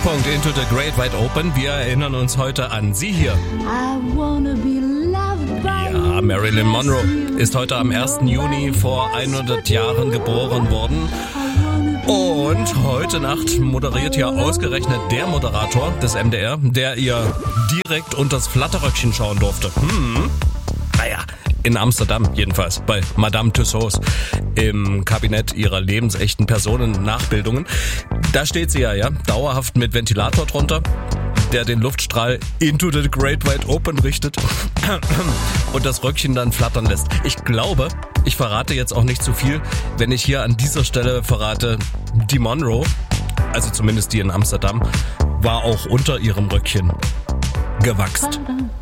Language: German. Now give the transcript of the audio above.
Treffpunkt Into the Great Wide Open. Wir erinnern uns heute an sie hier. Ja, Marilyn Monroe ist heute am 1. Juni vor 100 Jahren geboren worden. Und heute Nacht moderiert ja ausgerechnet der Moderator des MDR, der ihr direkt unters Flatterröckchen schauen durfte. Naja, in Amsterdam jedenfalls, bei Madame Tussauds im Kabinett ihrer lebensechten Personennachbildungen. Da steht sie ja, dauerhaft mit Ventilator drunter, der den Luftstrahl into the Great Wide Open richtet und das Röckchen dann flattern lässt. Ich glaube, ich verrate jetzt auch nicht zu viel, wenn ich hier an dieser Stelle verrate, die Monroe, also zumindest die in Amsterdam, war auch unter ihrem Röckchen gewachst.